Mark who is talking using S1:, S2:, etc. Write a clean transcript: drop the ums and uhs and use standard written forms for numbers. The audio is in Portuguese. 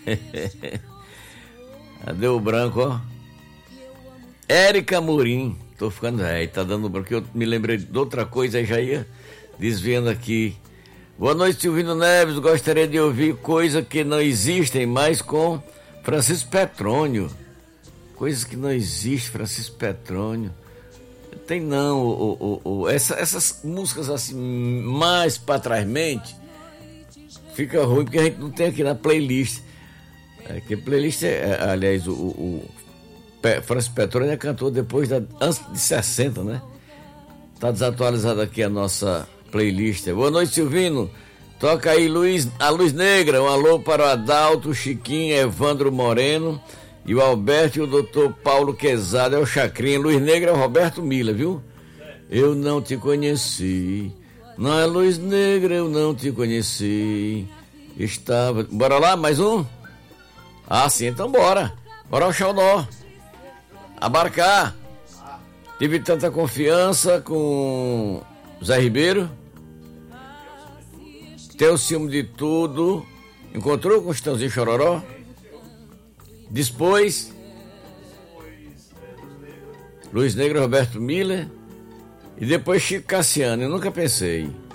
S1: Deu branco, ó. Érica Murim. Tô ficando velho, tá dando branco. Eu me lembrei de outra coisa e já ia desviando aqui. Boa noite, Silvino Neves. Gostaria de ouvir Coisa que Não Existem Mais com Francisco Petrônio. Coisas que não existem, Francisco Petrônio. Tem não, essas músicas assim, mais pra trás-mente, fica ruim porque a gente não tem aqui na playlist. Que playlist aliás, o Francisco Petrônio cantou antes de 60, né? Tá desatualizada aqui a nossa playlist. Boa noite, Silvino. Toca aí a Luz Negra. Um alô para o Adalto, Chiquinho, Evandro Moreno e o Alberto e o doutor Paulo Quezada. É o Chacrinha. Luz Negra é o Roberto Mila, viu? Eu não te conheci. Não é Luz Negra, eu não te conheci. Estava... Bora lá, mais um? Ah, sim, então bora. Bora ao xodó. Abarcar. Tive tanta confiança com Zé Ribeiro. Teu ciúme de tudo. Encontrou com o Chitãozinho Chororó? Depois Luz Negra, Roberto Miller. E depois Chico Cassiano. Eu nunca pensei.